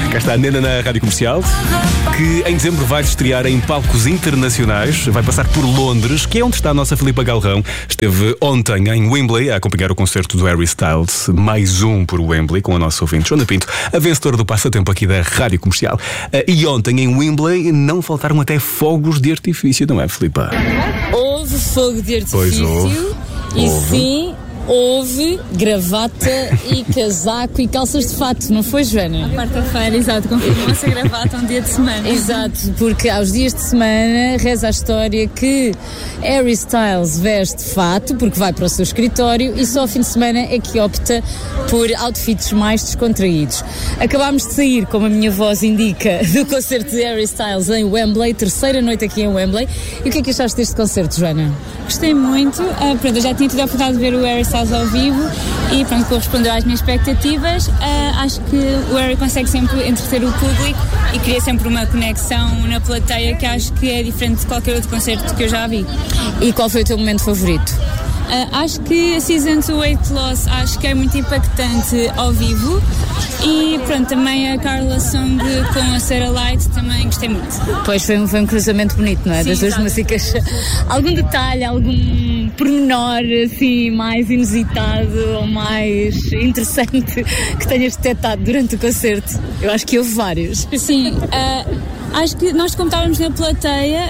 Cá está a Nena na Rádio Comercial, que em dezembro vai estrear em palcos internacionais, vai passar por Londres, que é onde está a nossa Filipa Galrão. Esteve ontem em Wembley a acompanhar o concerto do Harry Styles, mais um por Wembley, com a nossa ouvinte Joana Pinto, a vencedora do passatempo aqui da Rádio Comercial. E ontem em Wembley não faltaram até fogos de artifício, não é, Filipa? Houve fogo de artifício. Pois houve. E sim, houve gravata e casaco e calças de fato, não foi, Joana? Quarta-feira, exato, confirmou-se a gravata um dia de semana. Exato, porque aos dias de semana reza a história que Harry Styles veste fato porque vai para o seu escritório e só ao fim de semana é que opta por outfits mais descontraídos. Acabámos de sair, como a minha voz indica, do concerto de Harry Styles em Wembley, terceira noite aqui em Wembley. E o que é que achaste deste concerto, Joana? Gostei muito, pronto, eu já tinha tido a oportunidade de ver o Harry Styles ao vivo e pronto, correspondeu às minhas expectativas. Acho que o Harry consegue sempre entreter o público e cria sempre uma conexão na plateia que acho que é diferente de qualquer outro concerto que eu já vi. E qual foi o teu momento favorito? Acho que a Season 2 Weight Loss acho que é muito impactante ao vivo e pronto, também a Carla Song com a Sarah Light também gostei muito. Pois foi um cruzamento bonito, não é? Sim, das duas músicas. Algum detalhe, algum pormenor assim mais inusitado ou mais interessante que tenhas detectado durante o concerto? Eu acho que houve vários. Sim, acho que nós, como estávamos na plateia,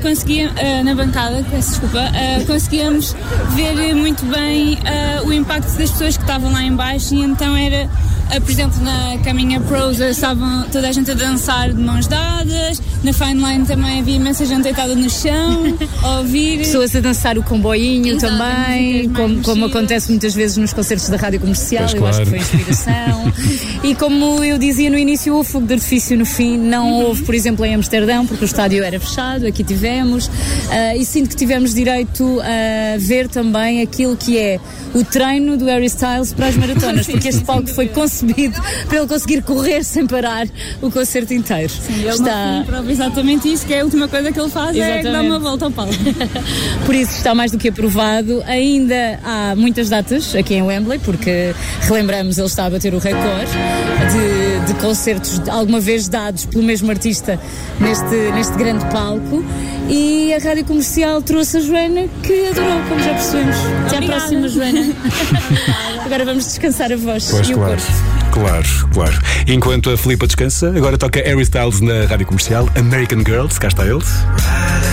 na bancada, conseguíamos ver muito bem o impacto das pessoas que estavam lá em baixo e então era, por exemplo, na Caminha Prosa estava toda a gente a dançar de mãos dadas, na Fine Line também havia imensa gente deitada no chão, a ouvir. Pessoas a dançar o comboinho. Exato, também, como acontece muitas vezes nos concertos da Rádio Comercial, pois, eu claro. acho que foi inspiração. E como eu dizia no início, houve fogo de artifício no fim, não houve, por exemplo, em Amsterdão, porque o estádio era fechado, aqui tivemos, e sinto que tivemos direito a ver também aquilo que é o treino do Harry Styles para as maratonas, porque este palco foi concebido para ele conseguir correr sem parar o concerto inteiro. Sim, ele prova exatamente isso, que é a última coisa que ele faz, exatamente. É dar uma volta ao palco. Por isso está mais do que aprovado. Ainda há muitas datas aqui em Wembley, porque relembramos, ele está a bater o recorde de concertos alguma vez dados pelo mesmo artista neste grande palco. E a Rádio Comercial trouxe a Joana, que adorou, como já percebemos. Até à próxima, Joana. Agora vamos descansar a voz pois, e claro. o corpo. Claro. Enquanto a Filipa descansa, agora toca Harry Styles na Rádio Comercial, American Girls, cá está ele.